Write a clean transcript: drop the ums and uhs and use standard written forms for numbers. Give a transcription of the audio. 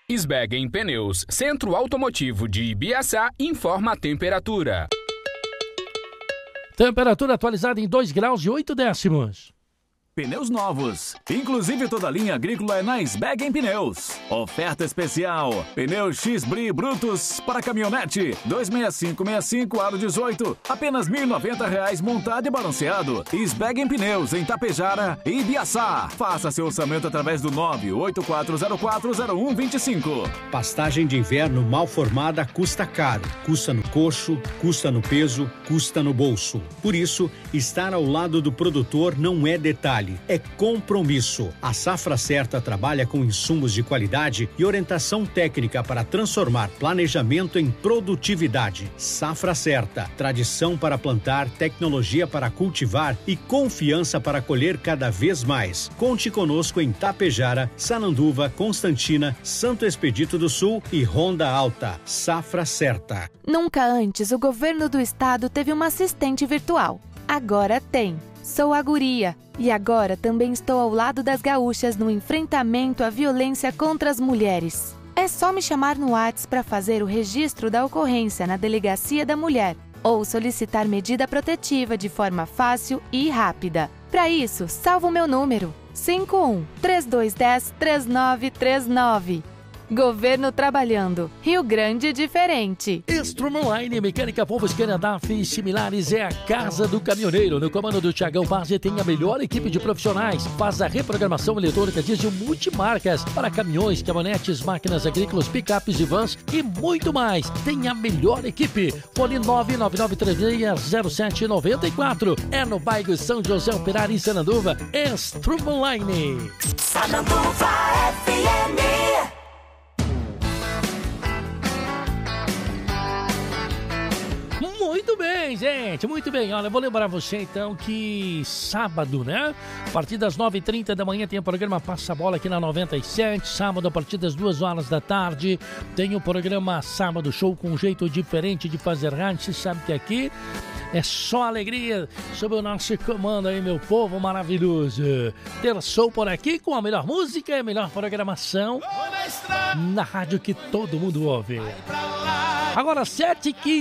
Sbeggen Pneus, Centro Automotivo de Ibiaçá, informa a temperatura. Temperatura atualizada em 2 graus e 8 décimos. Pneus novos, inclusive toda a linha agrícola é na Sbeggen Pneus. Oferta especial, pneus X-Bri brutos para caminhonete, 26565 aro 18, apenas R$ 1.090 montado e balanceado. Sbeggen Pneus em Tapejara e Ibiaçá. Faça seu orçamento através do 984040125. Pastagem de inverno mal formada custa caro. Custa no coxo, custa no peso, custa no bolso. Por isso, estar ao lado do produtor não é detalhe. É compromisso. A Safra Certa trabalha com insumos de qualidade e orientação técnica para transformar planejamento em produtividade. Safra Certa, tradição para plantar, tecnologia para cultivar e confiança para colher cada vez mais. Conte conosco em Tapejara, Sananduva, Constantina, Santo Expedito do Sul e Ronda Alta. Safra Certa. Nunca antes o governo do estado teve uma assistente virtual. Agora tem. Sou a Guria e agora também estou ao lado das gaúchas no enfrentamento à violência contra as mulheres. É só me chamar no WhatsApp para fazer o registro da ocorrência na Delegacia da Mulher ou solicitar medida protetiva de forma fácil e rápida. Para isso, salva o meu número 51-3210-3939. Governo trabalhando. Rio Grande diferente. Strumline, Mecânica Volvo, Scania, DAF e similares é a casa do caminhoneiro. No comando do Thiagão Base tem a melhor equipe de profissionais. Faz a reprogramação eletrônica diesel multimarcas para caminhões, caminhonetes, máquinas agrícolas, picapes e vans e muito mais. Tem a melhor equipe. Fone 999360794. É no bairro São José Operário em Sananduva. Strumline. Sananduva FM. Muito bem, gente, muito bem. Olha, eu vou lembrar você então que sábado, né? A partir das 9h30 da manhã tem o programa Passa a Bola aqui na 97. Sábado, a partir das 2 horas da tarde, tem o programa Sábado Show com um jeito diferente de fazer rádio. Você sabe que aqui é só alegria sob o nosso comando aí, meu povo maravilhoso. Ter show por aqui com a melhor música e a melhor programação na rádio que todo mundo ouve. Agora 7h15.